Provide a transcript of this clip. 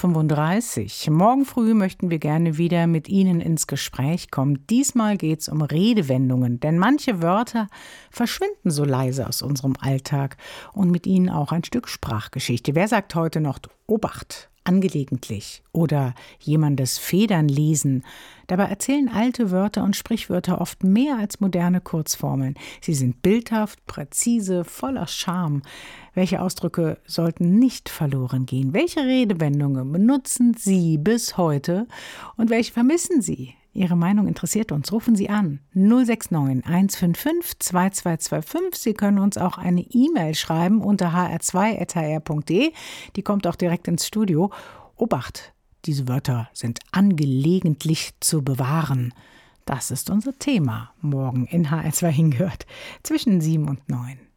7:35 Uhr. Morgen früh möchten wir gerne wieder mit Ihnen ins Gespräch kommen. Diesmal geht es um Redewendungen, denn manche Wörter verschwinden so leise aus unserem Alltag und mit ihnen auch ein Stück Sprachgeschichte. Wer sagt heute noch Obacht? Angelegentlich oder jemandes Federn lesen. Dabei erzählen alte Wörter und Sprichwörter oft mehr als moderne Kurzformeln. Sie sind bildhaft, präzise, voller Charme. Welche Ausdrücke sollten nicht verloren gehen? Welche Redewendungen benutzen Sie bis heute und welche vermissen Sie? Ihre Meinung interessiert uns. Rufen Sie an 069 155 2225. Sie können uns auch eine E-Mail schreiben unter hr2@hr.de. Die kommt auch direkt ins Studio. Obacht, diese Wörter sind angelegentlich zu bewahren. Das ist unser Thema morgen in HR2 hingehört zwischen 7 und 9.